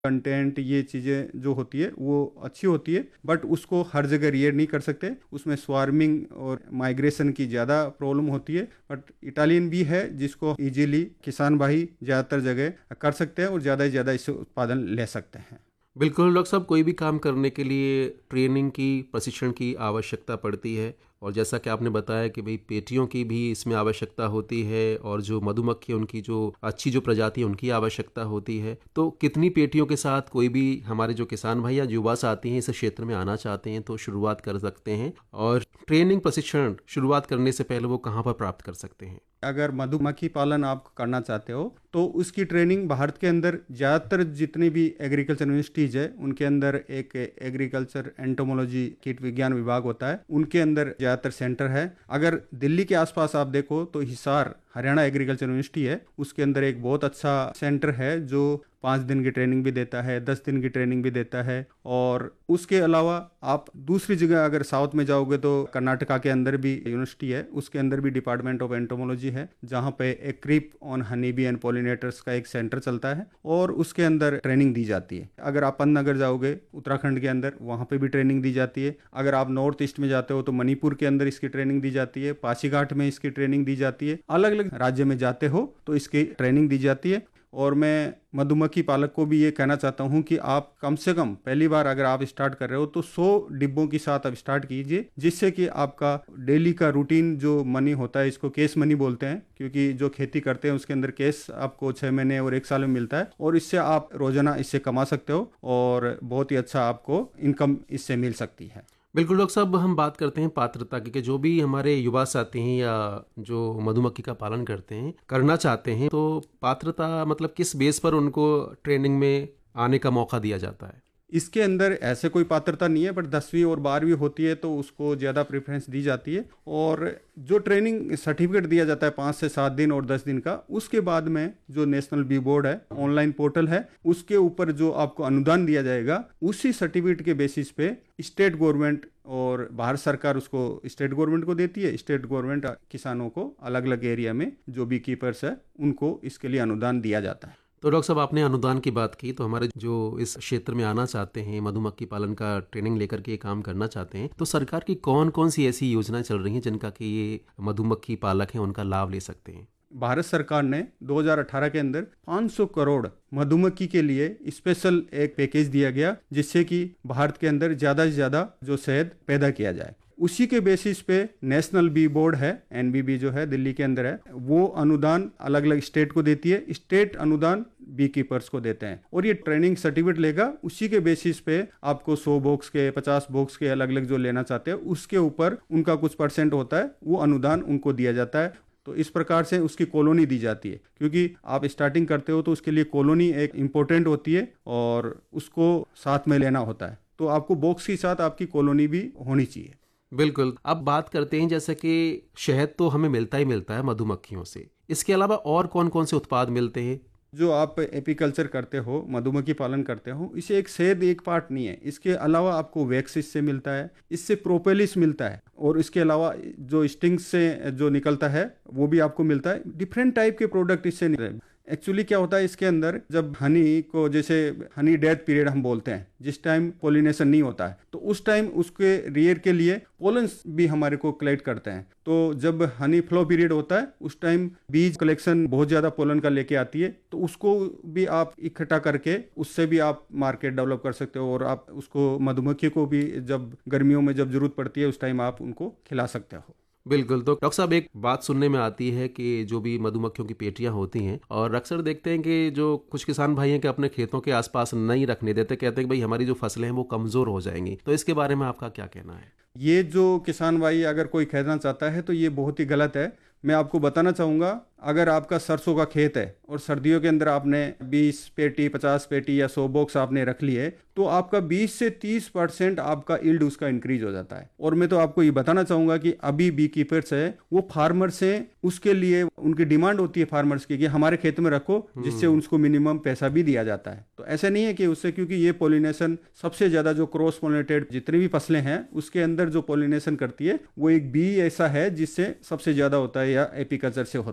Content, ये चीज़ें जो होती है वो अच्छी होती है, बट उसको हर जगह रिएड नहीं कर सकते। उसमें स्वार्मिंग और माइग्रेशन की ज़्यादा प्रॉब्लम होती है। बट इटालियन भी है जिसको इजीली किसान भाई ज़्यादातर जगह कर सकते हैं और ज़्यादा से ज़्यादा इससे उत्पादन ले सकते हैं। बिल्कुल डॉक्टर साहब, कोई भी काम करने के लिए ट्रेनिंग की, प्रशिक्षण की आवश्यकता पड़ती है। और जैसा कि आपने बताया कि भाई पेटियों की भी इसमें आवश्यकता होती है, और जो मधुमक्खी उनकी जो अच्छी जो प्रजाति है उनकी आवश्यकता होती है। तो कितनी पेटियों के साथ कोई भी हमारे जो किसान भाई या युवा साथी हैं इस क्षेत्र में आना चाहते हैं तो शुरुआत कर सकते हैं? और ट्रेनिंग प्रशिक्षण शुरुआत करने से पहले वो कहाँ पर प्राप्त कर सकते हैं? अगर मधुमक्खी पालन आप करना चाहते हो तो उसकी ट्रेनिंग भारत के अंदर ज़्यादातर जितनी भी एग्रीकल्चर यूनिवर्सिटीज़ है उनके अंदर एक एग्रीकल्चर एंटोमोलॉजी कीट विज्ञान विभाग होता है, उनके अंदर ज़्यादातर सेंटर है। अगर दिल्ली के आसपास आप देखो तो हिसार हरियाणा एग्रीकल्चर यूनिवर्सिटी है, उसके अंदर एक बहुत अच्छा सेंटर है जो 5 दिन की ट्रेनिंग भी देता है, 10 दिन की ट्रेनिंग भी देता है। और उसके अलावा आप दूसरी जगह अगर साउथ में जाओगे तो कर्नाटका के अंदर भी यूनिवर्सिटी है, उसके अंदर भी डिपार्टमेंट ऑफ एंटोमोलॉजी है, जहाँ पे एक creep on honey bee and pollinators का एक सेंटर चलता है और उसके अंदर ट्रेनिंग दी जाती है। अगर आप पंतनगर जाओगे उत्तराखंड के अंदर, वहाँ पे भी ट्रेनिंग दी जाती है। अगर आप नॉर्थ ईस्ट में जाते हो तो मणिपुर के अंदर इसकी ट्रेनिंग दी जाती है, पासीघाट में इसकी ट्रेनिंग दी जाती है। अलग अलग राज्य में जाते हो तो इसकी ट्रेनिंग दी जाती है। और मैं मधुमक्खी पालक को भी ये कहना चाहता हूँ कि आप कम से कम पहली बार अगर आप स्टार्ट कर रहे हो तो 100 डिब्बों के साथ आप स्टार्ट कीजिए, जिससे कि आपका डेली का रूटीन जो मनी होता है, इसको केस मनी बोलते हैं, क्योंकि जो खेती करते हैं उसके अंदर केस आपको 6 महीने और 1 साल में मिलता है, और इससे आप रोजाना इससे कमा सकते हो और बहुत ही अच्छा आपको इनकम इससे मिल सकती है। बिल्कुल डॉक्टर साहब, हम बात करते हैं पात्रता की कि जो भी हमारे युवा साथी हैं या जो मधुमक्खी का पालन करते हैं, करना चाहते हैं, तो पात्रता मतलब किस बेस पर उनको ट्रेनिंग में आने का मौका दिया जाता है? इसके अंदर ऐसे कोई पात्रता नहीं है, बट 10वीं और 12वीं होती है तो उसको ज़्यादा प्रेफरेंस दी जाती है। और जो ट्रेनिंग सर्टिफिकेट दिया जाता है 5 से 7 दिन और 10 दिन का, उसके बाद में जो नेशनल बी बोर्ड है ऑनलाइन पोर्टल है, उसके ऊपर जो आपको अनुदान दिया जाएगा, उसी सर्टिफिकेट के बेसिस पे स्टेट गवर्नमेंट और भारत सरकार उसको स्टेट गवर्नमेंट को देती है। स्टेट गवर्नमेंट किसानों को अलग अलग एरिया में जो बी कीपर्स है उनको इसके लिए अनुदान दिया जाता है। तो डॉक्टर साहब, आपने अनुदान की बात की, तो हमारे जो इस क्षेत्र में आना चाहते हैं, मधुमक्खी पालन का ट्रेनिंग लेकर के काम करना चाहते हैं, तो सरकार की कौन कौन सी ऐसी योजनाएं चल रही हैं जिनका कि ये मधुमक्खी पालक हैं उनका लाभ ले सकते हैं? भारत सरकार ने 2018 के अंदर 500 करोड़ मधुमक्खी के लिए स्पेशल एक पैकेज दिया गया, जिससे कि भारत के अंदर ज़्यादा से ज़्यादा जो शहद पैदा किया जाए। उसी के बेसिस पे नेशनल बी बोर्ड है, एनबीबी जो है दिल्ली के अंदर है, वो अनुदान अलग अलग स्टेट को देती है। स्टेट अनुदान बी कीपर्स को देते हैं और ये ट्रेनिंग सर्टिफिकेट लेगा। उसी के बेसिस पे आपको 100 बॉक्स के 50 बॉक्स के अलग अलग जो लेना चाहते हैं उसके ऊपर उनका कुछ % होता है, वो अनुदान उनको दिया जाता है। तो इस प्रकार से उसकी कॉलोनी दी जाती है, क्योंकि आप स्टार्टिंग करते हो तो उसके लिए कॉलोनी एक इम्पोर्टेंट होती है और उसको साथ में लेना होता है। तो आपको बॉक्स के साथ आपकी कॉलोनी भी होनी चाहिए। बिल्कुल। अब बात करते हैं, जैसे कि शहद तो हमें मिलता ही मिलता है मधुमक्खियों से, इसके अलावा और कौन कौन से उत्पाद मिलते हैं? जो आप एपीकल्चर करते हो, मधुमक्खी पालन करते हो, इसे एक शहद एक पार्ट नहीं है, इसके अलावा आपको वैक्स इससे मिलता है, इससे प्रोपेलिस मिलता है, और इसके अलावा जो स्टिंग्स से जो निकलता है वो भी आपको मिलता है। डिफरेंट टाइप के प्रोडक्ट इससे निकलते हैं। एक्चुअली क्या होता है इसके अंदर, जब हनी को, जैसे हनी डेथ पीरियड हम बोलते हैं, जिस टाइम पोलिनेशन नहीं होता है, तो उस टाइम उसके रियर के लिए पोलन्स भी हमारे को कलेक्ट करते हैं। तो जब हनी फ्लो पीरियड होता है उस टाइम बीज कलेक्शन बहुत ज़्यादा पोलन का लेके आती है, तो उसको भी आप इकट्ठा करके उससे भी आप मार्केट डेवलप कर सकते हो, और आप उसको मधुमक्खी को भी जब गर्मियों में जब जरूरत पड़ती है उस टाइम आप उनको खिला सकते हो। बिल्कुल। तो डॉक्टर साहब, एक बात सुनने में आती है कि जो भी मधुमक्खियों की पेटियां होती हैं, और अक्सर देखते हैं कि जो कुछ किसान भाई हैं कि अपने खेतों के आसपास नहीं रखने देते, कहते हैं कि भाई हमारी जो फसलें हैं वो कमज़ोर हो जाएंगी। तो इसके बारे में आपका क्या कहना है? ये जो किसान भाई अगर कोई खरीदना चाहता है तो ये बहुत ही गलत है। मैं आपको बताना चाहूँगा, अगर आपका सरसों का खेत है और सर्दियों के अंदर आपने 20 पेटी 50 पेटी या 100 बॉक्स आपने रख लिए, तो आपका 20 से 30% आपका यील्ड उसका इंक्रीज हो जाता है। और मैं तो आपको ये बताना चाहूँगा कि अभी बी कीपर्स है वो फार्मर्स हैं, उसके लिए उनकी डिमांड होती है फार्मर्स की कि हमारे खेत में रखो, जिससे उसको मिनिमम पैसा भी दिया जाता है। तो ऐसा नहीं है कि उससे, क्योंकि ये पोलिनेशन सबसे ज़्यादा जो क्रॉस पोलिनेटेड जितनी भी फसलें हैं उसके अंदर जो पोलिनेशन करती है वो एक बी ऐसा है जिससे सबसे ज़्यादा होता है या एपीकल्चर से होता है।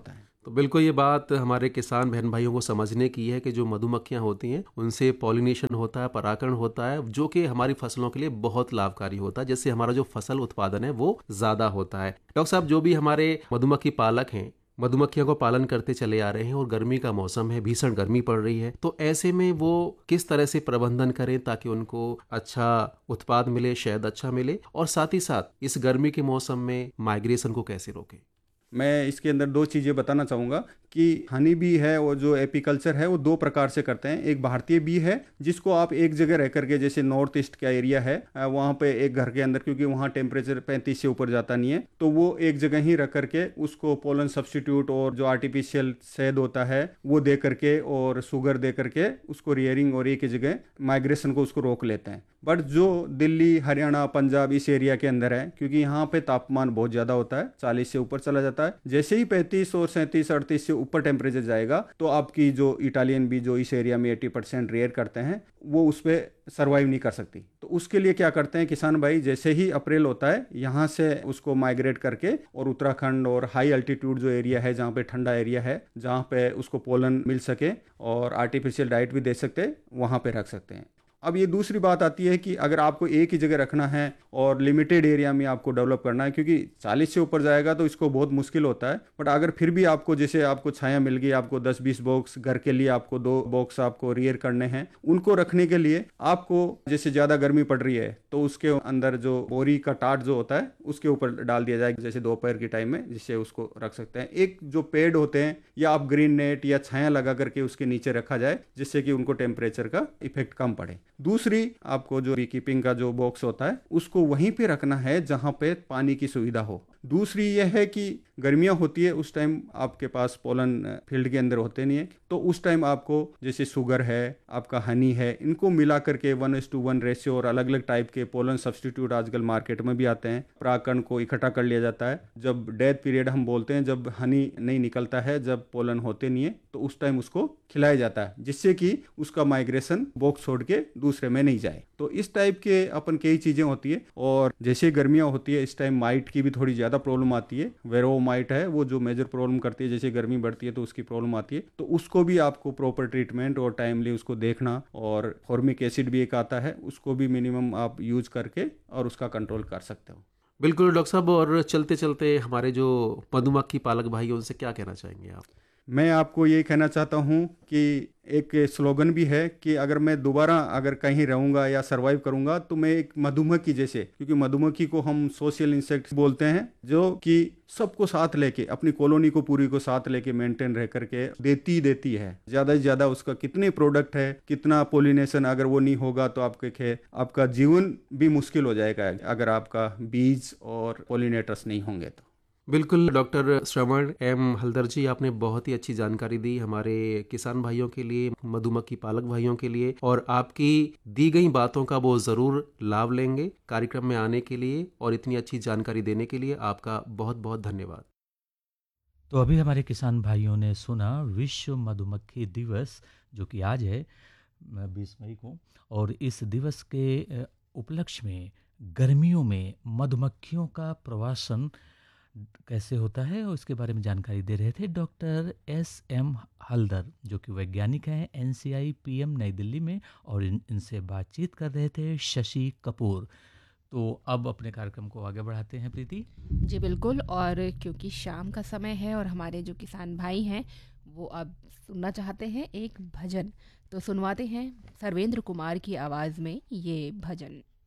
तो बिल्कुल ये बात हमारे किसान बहन भाइयों को समझने की है कि जो मधुमक्खियां होती हैं उनसे पॉलिनेशन होता है, परागण होता है, जो कि हमारी फसलों के लिए बहुत लाभकारी होता है, जिससे हमारा जो फसल उत्पादन है वो ज़्यादा होता है। डॉक्टर साहब, जो भी हमारे मधुमक्खी पालक हैं, मधुमक्खियों को पालन करते चले आ रहे हैं और गर्मी का मौसम है, भीषण गर्मी पड़ रही है, तो ऐसे में वो किस तरह से प्रबंधन करें ताकि उनको अच्छा उत्पाद मिले, शहद अच्छा मिले, और साथ ही साथ इस गर्मी के मौसम में माइग्रेशन को कैसे रोकें? मैं इसके अंदर दो चीज़ें बताना चाहूँगा कि हनी बी है और जो एपीकल्चर है वो दो प्रकार से करते हैं। एक भारतीय बी है जिसको आप एक जगह रह करके, जैसे नॉर्थ ईस्ट का एरिया है वहाँ पे एक घर के अंदर, क्योंकि वहाँ टेम्परेचर 35 से ऊपर जाता नहीं है, तो वो एक जगह ही रख करके उसको पोलन सब्स्टिट्यूट और जो आर्टिफिशियल शहद होता है वो दे करके और शुगर दे करके उसको रियरिंग और एक ही जगह माइग्रेशन को उसको रोक लेते हैं। बट जो दिल्ली, हरियाणा, पंजाब इस एरिया के अंदर है, क्योंकि यहाँ पे तापमान बहुत ज़्यादा होता है, 40 से ऊपर चला जाता है, जैसे ही 35 और 37, 38 से ऊपर टेम्परेचर जाएगा तो आपकी जो इटालियन बी जो इस एरिया में 80% रेयर करते हैं वो उस पर सर्वाइव नहीं कर सकती। तो उसके लिए क्या करते हैं किसान भाई, जैसे ही अप्रैल होता है यहाँ से उसको माइग्रेट करके और उत्तराखंड और हाई अल्टीट्यूड जो एरिया है जहाँ पे ठंडा एरिया है, जहाँ पे उसको पोलन मिल सके और आर्टिफिशियल डाइट भी दे सकते, वहाँ पे रख सकते हैं। अब ये दूसरी बात आती है कि अगर आपको एक ही जगह रखना है और लिमिटेड एरिया में आपको डेवलप करना है, क्योंकि 40 से ऊपर जाएगा तो इसको बहुत मुश्किल होता है। बट अगर फिर भी आपको, जैसे आपको छाया मिल गई, आपको 10-20 बॉक्स घर के लिए, आपको 2 बॉक्स आपको रियर करने हैं, उनको रखने के लिए आपको, जैसे ज़्यादा गर्मी पड़ रही है तो उसके अंदर जो बोरी का टाट जो होता है उसके ऊपर डाल दिया जाए, जैसे दोपहर के टाइम में, जिससे उसको रख सकते हैं। एक जो पेड़ होते हैं या आप ग्रीन नेट या छाया लगा करके उसके नीचे रखा जाए, जिससे कि उनको टेम्परेचर का इफेक्ट कम पड़े। दूसरी, आपको जो बी कीपिंग का जो बॉक्स होता है उसको वहीं पे रखना है जहां पे पानी की सुविधा हो। दूसरी यह है कि गर्मियां होती है, उस टाइम आपके पास पोलन फील्ड के अंदर होते नहीं है, तो उस टाइम आपको जैसे शुगर है, आपका हनी है, इनको मिला करके 1:1 रेशियो और अलग अलग टाइप के पोलन सब्स्टिट्यूट आजकल मार्केट में भी आते हैं, परागकण को इकट्ठा कर लिया जाता है। जब डेथ पीरियड हम बोलते हैं, जब हनी नहीं निकलता है, जब पोलन होते नहीं है, तो उस टाइम उसको खिलाया जाता है, जिससे कि उसका माइग्रेशन बॉक्स छोड़ के दूसरे में नहीं जाए। तो इस टाइप के अपन कई चीज़ें होती है। और जैसे गर्मियाँ होती है, इस टाइम माइट की भी थोड़ी ज़्यादा प्रॉब्लम आती है। वेरो माइट है वो जो मेजर प्रॉब्लम करती है, जैसे गर्मी बढ़ती है तो उसकी प्रॉब्लम आती है, तो उसको भी आपको प्रॉपर ट्रीटमेंट और टाइमली उसको देखना, और फॉर्मिक एसिड भी एक आता है, उसको भी मिनिमम आप यूज करके और उसका कंट्रोल कर सकते हो। बिल्कुल डॉक्टर साहब, और चलते चलते हमारे जो मधुमक्खी पालक भाई उनसे क्या कहना चाहेंगे आप? मैं आपको ये कहना चाहता हूँ कि एक स्लोगन भी है कि अगर मैं दोबारा अगर कहीं रहूँगा या सरवाइव करूँगा तो मैं एक मधुमक्खी जैसे, क्योंकि मधुमक्खी को हम सोशल इंसेक्ट बोलते हैं, जो कि सबको साथ लेके, अपनी कॉलोनी को पूरी को साथ लेके मेंटेन रह करके देती है। ज़्यादा से ज़्यादा उसका कितने प्रोडक्ट है, कितना पोलिनेशन, अगर वो नहीं होगा तो आपका जीवन भी मुश्किल हो जाएगा, अगर आपका बीज और पोलिनेटर्स नहीं होंगे तो। बिल्कुल डॉक्टर श्रवण एम हल्दर जी, आपने बहुत ही अच्छी जानकारी दी हमारे किसान भाइयों के लिए, मधुमक्खी पालक भाइयों के लिए, और आपकी दी गई बातों का वो ज़रूर लाभ लेंगे। कार्यक्रम में आने के लिए और इतनी अच्छी जानकारी देने के लिए आपका बहुत बहुत धन्यवाद। तो अभी हमारे किसान भाइयों ने सुना विश्व मधुमक्खी दिवस, जो कि आज है 20 मई को, और इस दिवस के उपलक्ष्य में गर्मियों में मधुमक्खियों का प्रवासन कैसे होता है और इसके बारे में जानकारी दे रहे थे डॉक्टर एस.एम. हल्दर, जो कि वैज्ञानिक हैं NCI-PM नई दिल्ली में, और इनसे बातचीत कर रहे थे शशि कपूर। तो अब अपने कार्यक्रम को आगे बढ़ाते हैं प्रीति जी बिल्कुल, और क्योंकि शाम का समय है और हमारे जो किसान भाई हैं वो अब सुनना चाहते हैं एक भजन, तो सुनवाते हैं सर्वेंद्र कुमार की आवाज़ में ये भजन।